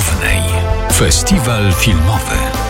Głównej. Festiwal filmowy.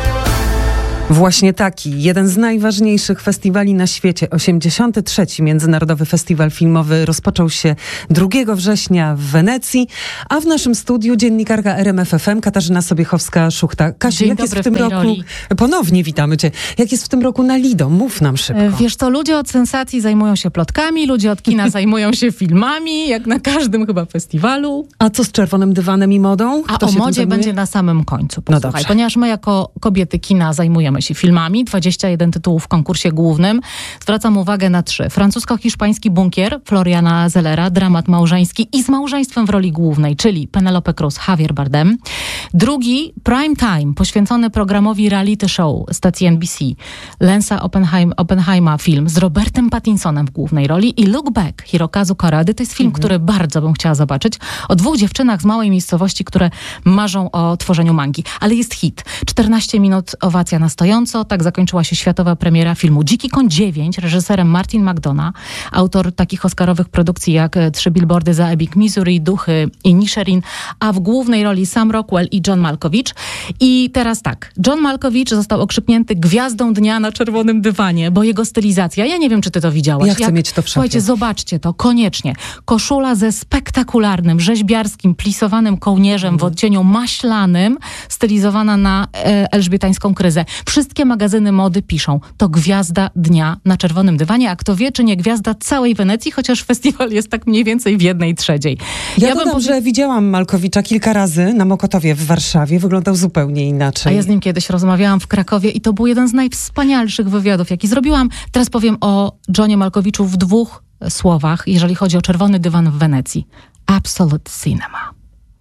Właśnie taki, jeden z najważniejszych festiwali na świecie, 83. Międzynarodowy Festiwal Filmowy rozpoczął się 2 września w Wenecji, a w naszym studiu dziennikarka RMF FM Katarzyna Sobiechowska-Szuchta. Kasiu, jak jest w tym roku? Roli. Ponownie witamy cię. Jak jest w tym roku na Lido? Mów nam szybko. Wiesz co, ludzie od sensacji zajmują się plotkami, ludzie od kina zajmują się filmami, jak na każdym chyba festiwalu. A co z czerwonym dywanem i modą? Kto się modzie będzie na samym końcu. Posłuchaj, no ponieważ my jako kobiety kina zajmujemy się filmami, 21 tytułów w konkursie głównym. Zwracam uwagę na 3. Francusko-hiszpański bunkier Floriana Zellera, dramat małżeński i z małżeństwem w roli głównej, czyli Penelope Cruz, Javier Bardem. 2. Prime Time, poświęcony programowi reality show stacji NBC. Lensa Oppenheima film z Robertem Pattinsonem w głównej roli i Look Back Hirokazu Korady. To jest film, który bardzo bym chciała zobaczyć. O 2 dziewczynach z małej miejscowości, które marzą o tworzeniu mangi. Ale jest hit. 14 minut owacja na stojąco. Tak zakończyła się światowa premiera filmu Dziki Koń 9, reżyserem Martin McDonagh, autor takich oscarowych produkcji jak 3 billboardy za Ebbing, Missouri, Duchy i Nisherin, a w głównej roli Sam Rockwell i John Malkovich. I teraz tak, John Malkovich został okrzyknięty gwiazdą dnia na czerwonym dywanie, bo jego stylizacja, ja nie wiem, czy ty to widziałaś. Ja chcę mieć to w szafie. Słuchajcie, zobaczcie to, koniecznie. Koszula ze spektakularnym, rzeźbiarskim, plisowanym kołnierzem w odcieniu maślanym, stylizowana na elżbietańską kryzę. Wszystkie magazyny mody piszą, to gwiazda dnia na czerwonym dywanie, a kto wie, czy nie gwiazda całej Wenecji, chociaż festiwal jest tak mniej więcej w 1/3. Ja dodam, że widziałam Malkowicza kilka razy na Mokotowie w Warszawie. Wyglądał zupełnie inaczej. A ja z nim kiedyś rozmawiałam w Krakowie i to był jeden z najwspanialszych wywiadów, jaki zrobiłam. Teraz powiem o Johnie Malkoviczu w 2 słowach, jeżeli chodzi o czerwony dywan w Wenecji. Absolute cinema.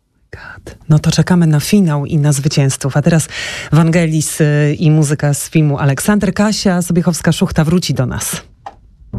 No to czekamy na finał i na zwycięzców. A teraz Wangelis i muzyka z filmu Aleksander. Kasia Sobiechowska-Szuchta wróci do nas.